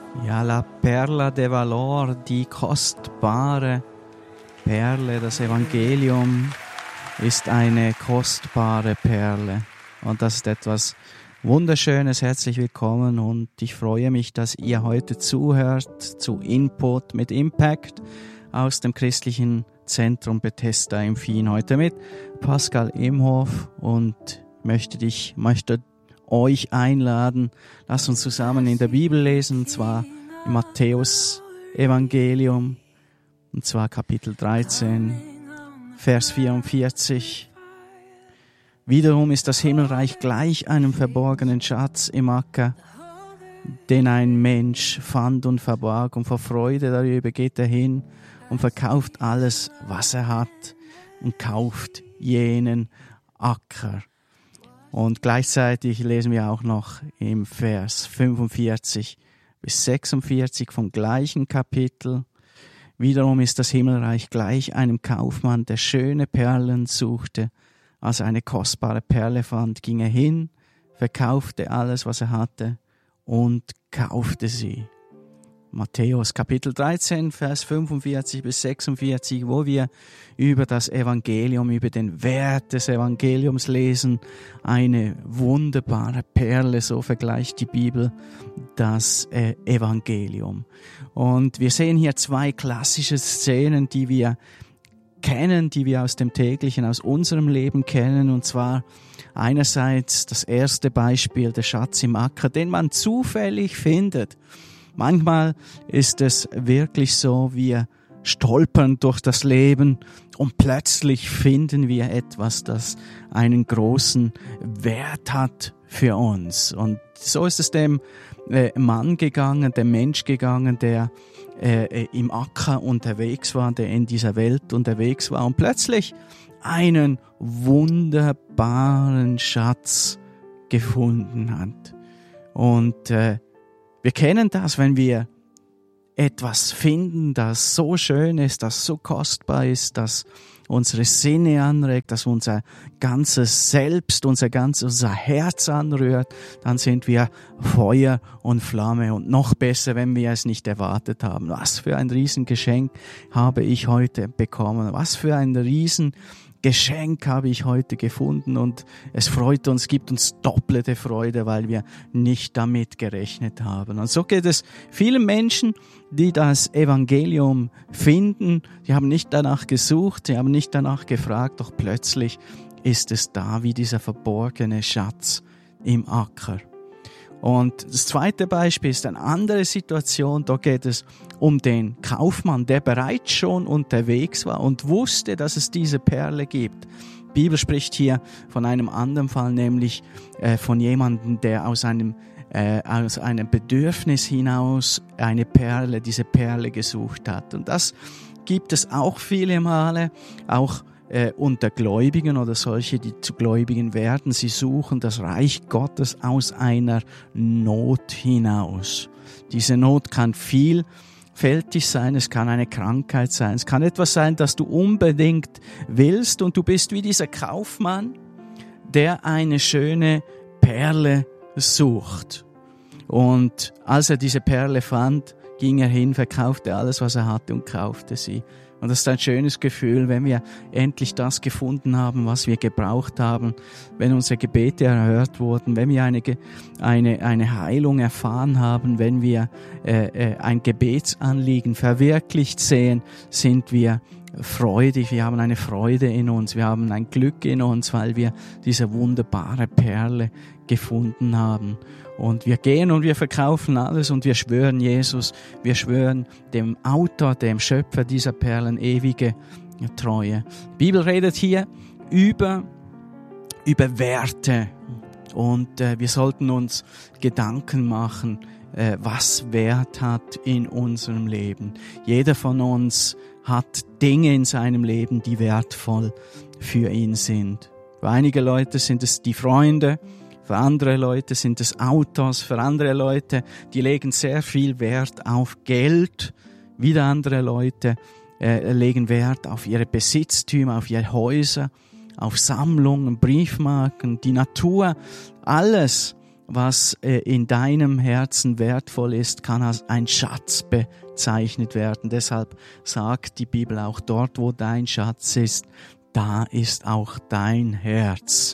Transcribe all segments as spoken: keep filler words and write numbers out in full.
Ja, la perla de valor, die kostbare Perle, das Evangelium ist eine kostbare Perle. Und das ist etwas Wunderschönes. Herzlich willkommen und ich freue mich, dass ihr heute zuhört zu Input mit Impact aus dem christlichen Zentrum Bethesda im Fien. Heute mit Pascal Imhof und möchte dich, möchte euch einladen. Lasst uns zusammen in der Bibel lesen, und zwar im Matthäus Evangelium, und zwar Kapitel dreizehn, Vers vierundvierzig. Wiederum ist das Himmelreich gleich einem verborgenen Schatz im Acker, den ein Mensch fand und verbarg, und vor Freude darüber geht er hin und verkauft alles, was er hat, und kauft jenen Acker. Und gleichzeitig lesen wir auch noch im Vers fünfundvierzig bis sechsundvierzig vom gleichen Kapitel. Wiederum ist das Himmelreich gleich einem Kaufmann, der schöne Perlen suchte. Als er eine kostbare Perle fand, ging er hin, verkaufte alles, was er hatte, und kaufte sie. Matthäus Kapitel dreizehn, Vers fünfundvierzig bis sechsundvierzig, wo wir über das Evangelium, über den Wert des Evangeliums lesen. Eine wunderbare Perle, so vergleicht die Bibel das äh, Evangelium. Und wir sehen hier zwei klassische Szenen, die wir kennen, die wir aus dem täglichen, aus unserem Leben kennen. Und zwar einerseits das erste Beispiel, der Schatz im Acker, den man zufällig findet. Manchmal ist es wirklich so, wir stolpern durch das Leben und plötzlich finden wir etwas, das einen großen Wert hat für uns. Und so ist es dem äh, Mann gegangen, dem Mensch gegangen, der äh, im Acker unterwegs war, der in dieser Welt unterwegs war und plötzlich einen wunderbaren Schatz gefunden hat. Und äh, wir kennen das, wenn wir etwas finden, das so schön ist, das so kostbar ist, das unsere Sinne anregt, das unser ganzes Selbst, unser ganzes unser Herz anrührt, dann sind wir Feuer und Flamme. Und noch besser, wenn wir es nicht erwartet haben. Was für ein Riesengeschenk habe ich heute bekommen. Was für ein Riesengeschenk habe ich heute gefunden, und es freut uns, gibt uns doppelte Freude, weil wir nicht damit gerechnet haben. Und so geht es vielen Menschen, die das Evangelium finden. Die haben nicht danach gesucht, sie haben nicht danach gefragt, doch plötzlich ist es da, wie dieser verborgene Schatz im Acker. Und das zweite Beispiel ist eine andere Situation. Da geht es um den Kaufmann, der bereits schon unterwegs war und wusste, dass es diese Perle gibt. Die Bibel spricht hier von einem anderen Fall, nämlich äh, von jemandem, der aus einem, äh, aus einem Bedürfnis hinaus eine Perle, diese Perle gesucht hat. Und das gibt es auch viele Male, auch Äh, unter Gläubigen oder solche, die zu Gläubigen werden. Sie suchen das Reich Gottes aus einer Not hinaus. Diese Not kann vielfältig sein, es kann eine Krankheit sein, es kann etwas sein, das du unbedingt willst, und du bist wie dieser Kaufmann, der eine schöne Perle sucht. Und als er diese Perle fand, ging er hin, verkaufte alles, was er hatte, und kaufte sie. Und das ist ein schönes Gefühl, wenn wir endlich das gefunden haben, was wir gebraucht haben, wenn unsere Gebete erhört wurden, wenn wir eine, eine, eine Heilung erfahren haben, wenn wir äh, äh, ein Gebetsanliegen verwirklicht sehen, sind wir freudig, wir haben eine Freude in uns, wir haben ein Glück in uns, weil wir diese wunderbare Perle gefunden haben. Und wir gehen und wir verkaufen alles und wir schwören Jesus, wir schwören dem Autor, dem Schöpfer dieser Perlen ewige Treue. Die Bibel redet hier über, über Werte, und äh, wir sollten uns Gedanken machen, äh, was Wert hat in unserem Leben. Jeder von uns hat Dinge in seinem Leben, die wertvoll für ihn sind. Für einige Leute sind es die Freunde, für andere Leute sind es Autos, für andere Leute, die legen sehr viel Wert auf Geld. Wieder andere Leute äh, legen Wert auf ihre Besitztümer, auf ihre Häuser, auf Sammlungen, Briefmarken, die Natur. Alles was äh, in deinem Herzen wertvoll ist, kann als ein Schatz bezeichnet werden. Deshalb sagt die Bibel auch, dort wo dein Schatz ist, da ist auch dein Herz.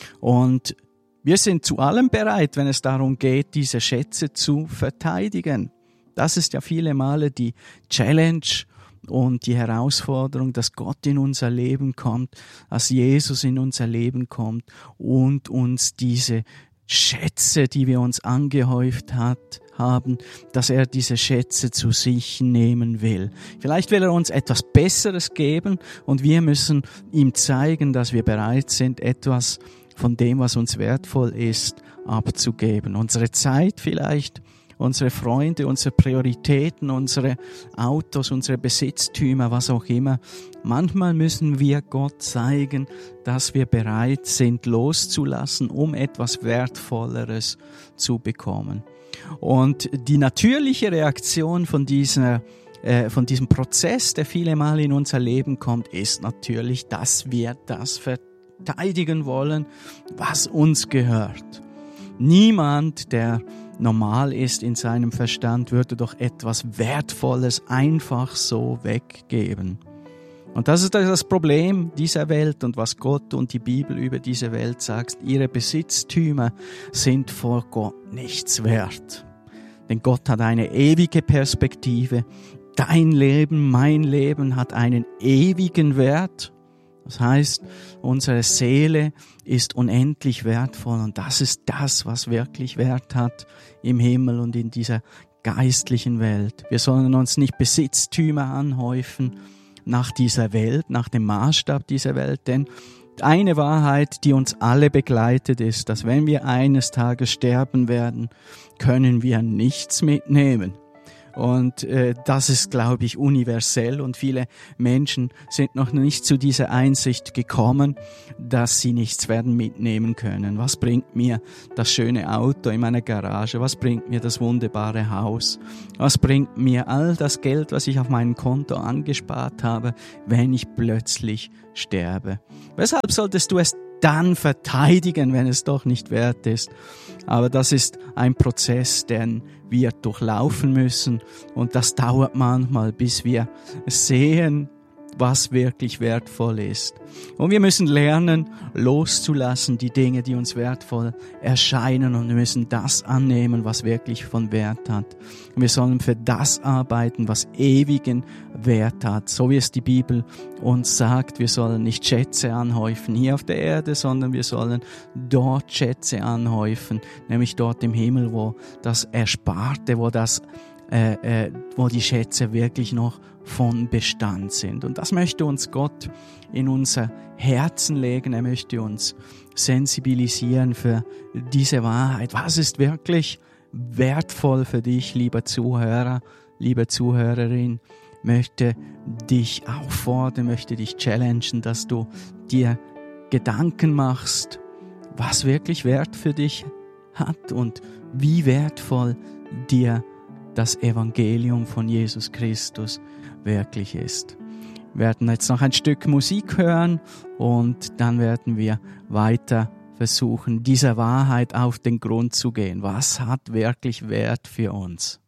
Und wir sind zu allem bereit, wenn es darum geht, diese Schätze zu verteidigen. Das ist ja viele Male die Challenge und die Herausforderung, dass Gott in unser Leben kommt, dass Jesus in unser Leben kommt und uns diese Schätze, die wir uns angehäuft hat, haben, dass er diese Schätze zu sich nehmen will. Vielleicht will er uns etwas Besseres geben und wir müssen ihm zeigen, dass wir bereit sind, etwas von dem, was uns wertvoll ist, abzugeben. Unsere Zeit vielleicht, unsere Freunde, unsere Prioritäten, unsere Autos, unsere Besitztümer, was auch immer. Manchmal müssen wir Gott zeigen, dass wir bereit sind, loszulassen, um etwas Wertvolleres zu bekommen. Und die natürliche Reaktion von dieser, äh, von diesem Prozess, der viele Mal in unser Leben kommt, ist natürlich, dass wir das verteidigen wollen, was uns gehört. Niemand, der normal ist in seinem Verstand, würde doch etwas Wertvolles einfach so weggeben. Und das ist das Problem dieser Welt und was Gott und die Bibel über diese Welt sagt. Ihre Besitztümer sind vor Gott nichts wert. Denn Gott hat eine ewige Perspektive. Dein Leben, mein Leben hat einen ewigen Wert. Das heißt, unsere Seele ist unendlich wertvoll und das ist das, was wirklich Wert hat im Himmel und in dieser geistlichen Welt. Wir sollen uns nicht Besitztümer anhäufen nach dieser Welt, nach dem Maßstab dieser Welt, denn eine Wahrheit, die uns alle begleitet, ist, dass wenn wir eines Tages sterben werden, können wir nichts mitnehmen. Und äh, das ist, glaube ich, universell und viele Menschen sind noch nicht zu dieser Einsicht gekommen, dass sie nichts werden mitnehmen können. Was bringt mir das schöne Auto in meiner Garage? Was bringt mir das wunderbare Haus? Was bringt mir all das Geld, was ich auf meinem Konto angespart habe, wenn ich plötzlich sterbe? Weshalb solltest du es dann verteidigen, wenn es doch nicht wert ist? Aber das ist ein Prozess, den wir durchlaufen müssen und das dauert manchmal, bis wir sehen, was wirklich wertvoll ist. Und wir müssen lernen, loszulassen, die Dinge, die uns wertvoll erscheinen und wir müssen das annehmen, was wirklich von Wert hat. Und wir sollen für das arbeiten, was ewigen Wert hat. So wie es die Bibel uns sagt, wir sollen nicht Schätze anhäufen hier auf der Erde, sondern wir sollen dort Schätze anhäufen, nämlich dort im Himmel, wo das Ersparte, wo das Äh, äh, wo die Schätze wirklich noch von Bestand sind. Und das möchte uns Gott in unser Herzen legen. Er möchte uns sensibilisieren für diese Wahrheit. Was ist wirklich wertvoll für dich, lieber Zuhörer, liebe Zuhörerin? Möchte dich auffordern, möchte dich challengen, dass du dir Gedanken machst, was wirklich Wert für dich hat und wie wertvoll dir das Evangelium von Jesus Christus wirklich ist. Wir werden jetzt noch ein Stück Musik hören und dann werden wir weiter versuchen, dieser Wahrheit auf den Grund zu gehen. Was hat wirklich Wert für uns?